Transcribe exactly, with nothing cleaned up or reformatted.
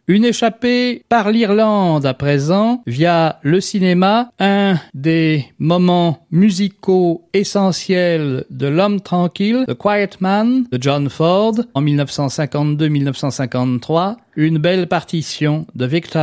Une échappée par l'Irlande à présent, via le cinéma, un des moments musicaux essentiels de L'Homme tranquille, The Quiet Man, de John Ford, en dix-neuf cent cinquante-deux à dix-neuf cent cinquante-trois, une belle partition de Victor